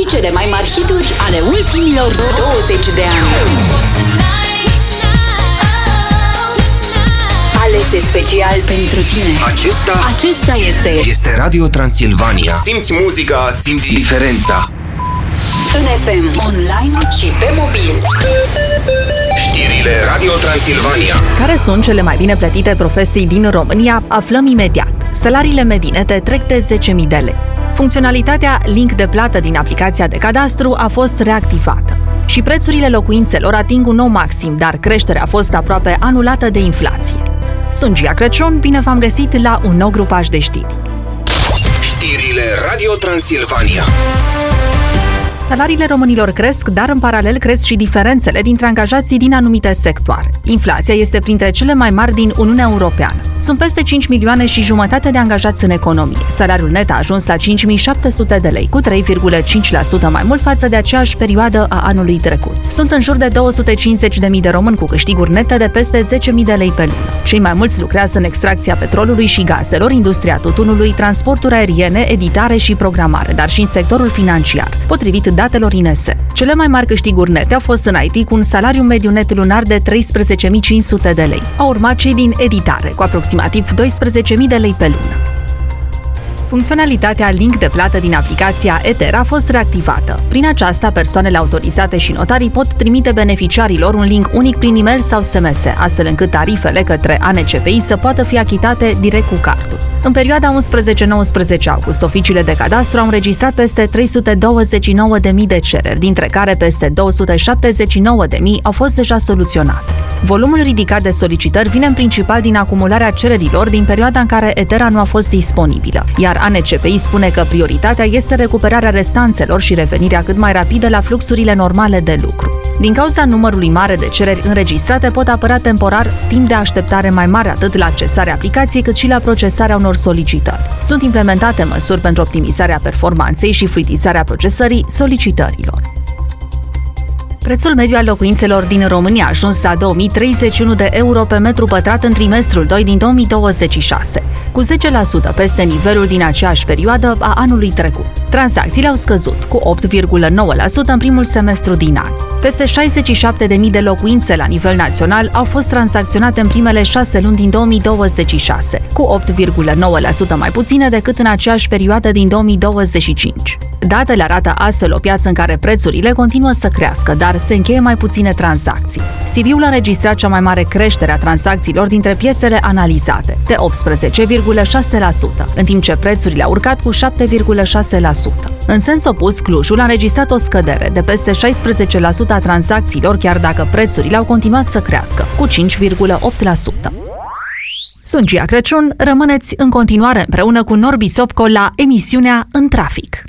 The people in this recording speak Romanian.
cele mai mari hituri ale ultimilor 20 de ani. Alese special pentru tine. Acesta este Radio Transilvania. Simți muzica, simți diferența. În FM, online și pe mobil. Știrile Radio Transilvania. Care sunt cele mai bine plătite profesii din România? Aflăm imediat. Salariile medii nete trec de 10.000 de lei. Funcționalitatea link de plată din aplicația de cadastru a fost reactivată. Și prețurile locuințelor ating un nou maxim, dar creșterea a fost aproape anulată de inflație. Sunt Gia Crăciun, bine v-am găsit la un nou grupaj de știri. Știrile Radio Transilvania. Salariile românilor cresc, dar în paralel cresc și diferențele dintre angajații din anumite sectoare. Inflația este printre cele mai mari din Uniunea Europeană. Sunt peste 5 milioane și jumătate de angajați în economie. Salariul net a ajuns la 5.700 de lei, cu 3,5% mai mult față de aceeași perioadă a anului trecut. Sunt în jur de 250.000 de români cu câștiguri nete de peste 10.000 de lei pe lună. Cei mai mulți lucrează în extracția petrolului și gazelor, industria tutunului, transporturi aeriene, editare și programare, dar și în sectorul financiar, potrivit datelor INS. Cele mai mari câștiguri nete au fost în IT, cu un salariu mediu net lunar de 13.500 de lei. Au urmat cei din editare, cu aproximativ 12.000 de lei pe lună. Funcționalitatea link de plată din aplicația Ether a fost reactivată. Prin aceasta, persoanele autorizate și notarii pot trimite beneficiarilor un link unic prin e-mail sau SMS, astfel încât tarifele către ANCPI să poată fi achitate direct cu cardul. În perioada 11-19 august, oficiile de cadastru au înregistrat peste 329.000 de cereri, dintre care peste 279.000 au fost deja soluționate. Volumul ridicat de solicitări vine în principal din acumularea cererilor din perioada în care Etera nu a fost disponibilă, iar ANCPI spune că prioritatea este recuperarea restanțelor și revenirea cât mai rapidă la fluxurile normale de lucru. Din cauza numărului mare de cereri înregistrate, pot apărea temporar timp de așteptare mai mare atât la accesarea aplicației cât și la procesarea unor solicitări. Sunt implementate măsuri pentru optimizarea performanței și fluidizarea procesării solicitărilor. Prețul mediu al locuințelor din România a ajuns la 2031 de euro pe metru pătrat în trimestrul 2 din 2026, cu 10% peste nivelul din aceeași perioadă a anului trecut. Tranzacțiile au scăzut cu 8,9% în primul semestru din an. Peste 67.000 de locuințe la nivel național au fost tranzacționate în primele 6 luni din 2026, cu 8,9% mai puține decât în aceeași perioadă din 2025. Datele arată astfel o piață în care prețurile continuă să crească, dar se încheie mai puține tranzacții. Sibiul a înregistrat cea mai mare creștere a tranzacțiilor dintre piețele analizate, de 18,6%, în timp ce prețurile au urcat cu 7,6%. În sens opus, Clujul a înregistrat o scădere de peste 16% a tranzacțiilor, chiar dacă prețurile au continuat să crească, cu 5,8%. Sunt Gia Crăciun, rămâneți în continuare împreună cu Norbi Sopco la emisiunea În Trafic.